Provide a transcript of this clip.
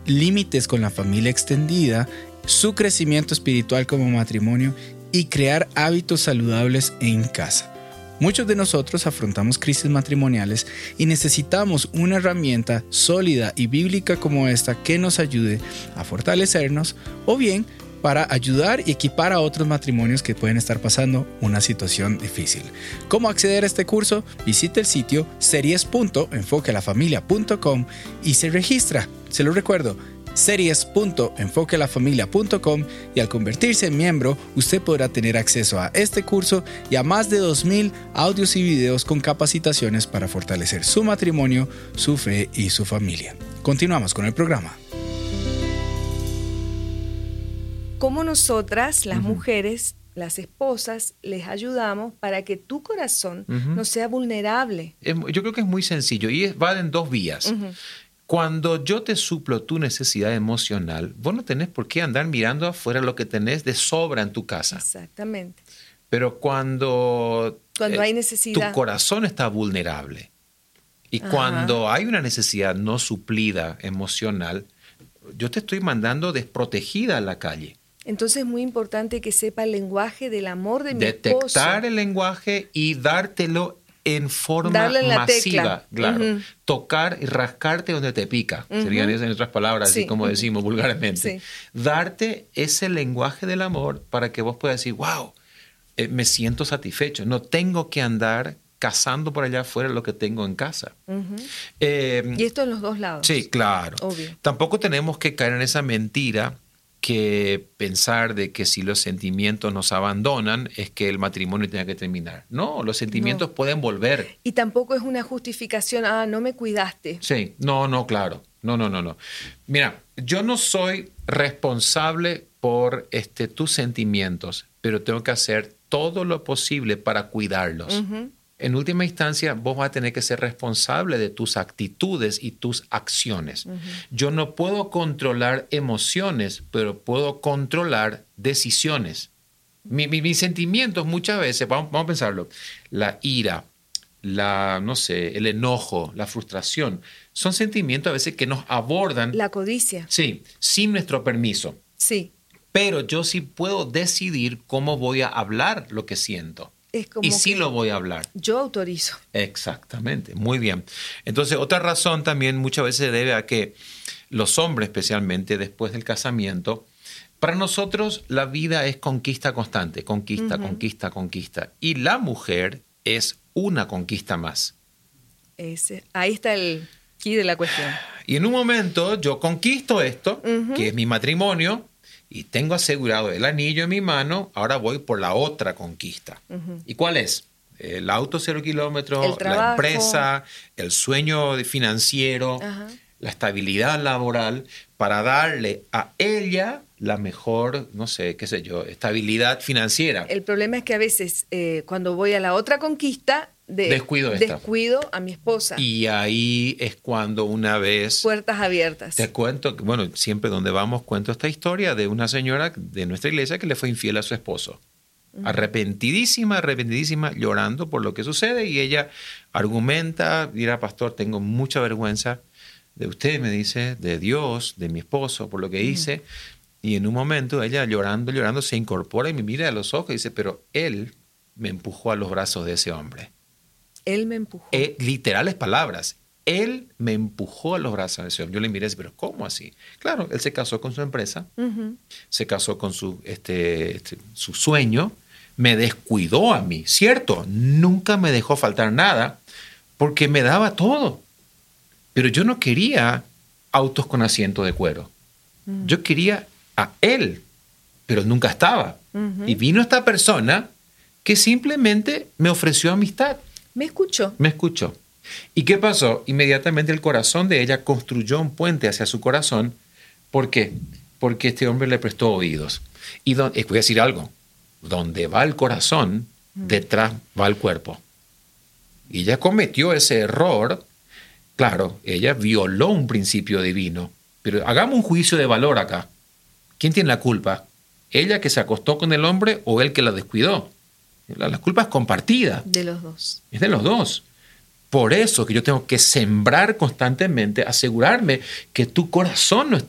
límites con la familia extendida, su crecimiento espiritual como matrimonio y crear hábitos saludables en casa. Muchos de nosotros afrontamos crisis matrimoniales y necesitamos una herramienta sólida y bíblica como esta que nos ayude a fortalecernos o bien para ayudar y equipar a otros matrimonios que pueden estar pasando una situación difícil. ¿Cómo acceder a este curso? Visite el sitio series.enfoquealafamilia.com y se registra. Se lo recuerdo, series.enfoquealafamilia.com, y al convertirse en miembro, usted podrá tener acceso a este curso y a más de 2,000 audios y videos con capacitaciones para fortalecer su matrimonio, su fe y su familia. Continuamos con el programa. Cómo nosotras, las mujeres, las esposas, les ayudamos para que tu corazón no sea vulnerable. Yo creo que es muy sencillo y va en dos vías. Cuando yo te suplo tu necesidad emocional, vos no tenés por qué andar mirando afuera lo que tenés de sobra en tu casa. Exactamente. Pero cuando hay necesidad, tu corazón está vulnerable y cuando hay una necesidad no suplida emocional, yo te estoy mandando desprotegida a la calle. Entonces es muy importante que sepa el lenguaje del amor de mi esposo. Detectar el lenguaje y dártelo en forma masiva. Claro. Tocar y rascarte donde te pica. Serían esas en otras palabras, así como decimos vulgarmente. Darte ese lenguaje del amor para que vos puedas decir, wow, me siento satisfecho. No tengo que andar cazando por allá afuera lo que tengo en casa. Y esto en los dos lados. Sí, claro. Obvio. Tampoco tenemos que caer en esa mentira que pensar de que si los sentimientos nos abandonan es que el matrimonio tenga que terminar. No, los sentimientos pueden volver. Y tampoco es una justificación, no me cuidaste. Sí, no, claro. No. Mira, yo no soy responsable por tus sentimientos, pero tengo que hacer todo lo posible para cuidarlos. En última instancia, vos vas a tener que ser responsable de tus actitudes y tus acciones. Yo no puedo controlar emociones, pero puedo controlar decisiones. Mis sentimientos muchas veces, vamos a pensarlo, la ira, el enojo, la frustración, son sentimientos a veces que nos abordan. La codicia. Sí, sin nuestro permiso. Sí. Pero yo sí puedo decidir cómo voy a hablar lo que siento. Y sí lo voy a hablar. Yo autorizo. Exactamente, muy bien. Entonces, otra razón también muchas veces se debe a que los hombres, especialmente después del casamiento, para nosotros la vida es conquista constante, conquista. Y la mujer es una conquista más. Ahí está el key de la cuestión. Y en un momento yo conquisto esto, que es mi matrimonio, y tengo asegurado el anillo en mi mano, ahora voy por la otra conquista. ¿Y cuál es? El auto 0 kilómetros, la empresa, el sueño financiero, la estabilidad laboral, para darle a ella la mejor, estabilidad financiera. El problema es que a veces cuando voy a la otra conquista, descuido a mi esposa. Y ahí es cuando una vez... Puertas abiertas. Te cuento, siempre donde vamos cuento esta historia de una señora de nuestra iglesia que le fue infiel a su esposo. Arrepentidísima, llorando por lo que sucede, y ella argumenta, dirá, pastor, tengo mucha vergüenza de usted, me dice, de Dios, de mi esposo, por lo que hice. Y en un momento ella llorando, se incorpora y me mira a los ojos y dice, pero él me empujó a los brazos de ese hombre. Él me empujó. Literales palabras. Él me empujó a los brazos de ese hombre. Yo le miré y dije, pero ¿cómo así? Claro, él se casó con su empresa, se casó con su sueño, me descuidó a mí, ¿cierto? Nunca me dejó faltar nada porque me daba todo. Pero yo no quería autos con asiento de cuero. Yo quería a él, pero nunca estaba. Y vino esta persona que simplemente me ofreció amistad. Me escuchó. ¿Y qué pasó? Inmediatamente el corazón de ella construyó un puente hacia su corazón. ¿Por qué? Porque este hombre le prestó oídos. Y voy a decir algo. Donde va el corazón, detrás va el cuerpo. Y ella cometió ese error. Claro, ella violó un principio divino. Pero hagamos un juicio de valor acá. ¿Quién tiene la culpa? ¿Ella que se acostó con el hombre o él que la descuidó? La culpa es compartida. De los dos. Es de los dos. Por eso que yo tengo que sembrar constantemente, asegurarme que tu corazón no esté